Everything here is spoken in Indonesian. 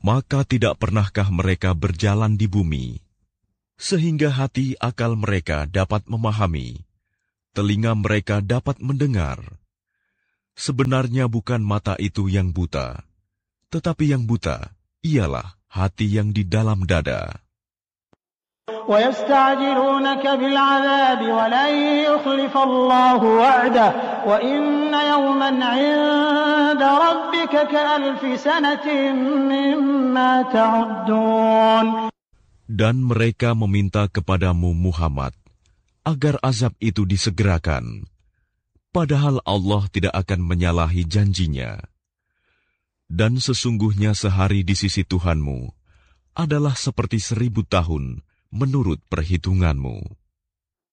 Maka tidak pernahkah mereka berjalan di bumi, sehingga hati akal mereka dapat memahami, telinga mereka dapat mendengar. Sebenarnya bukan mata itu yang buta, tetapi yang buta ialah hati yang di dalam dada. وَيَسْتَعْجِلُونَكَ بِالْعَذَابِ وَلَنْ يُخْلِفَ اللَّهُ وَعْدَهُ وَإِنَّ يَوْمًا عِندَ رَبِّكَ كَأَلْفِ سَنَةٍ مِّمَّا تَعُدُّونَ. Dan mereka meminta kepadamu Muhammad agar azab itu disegerakan, padahal Allah tidak akan menyalahi janjinya. Dan sesungguhnya sehari di sisi Tuhanmu adalah seperti 1000 tahun menurut perhitunganmu.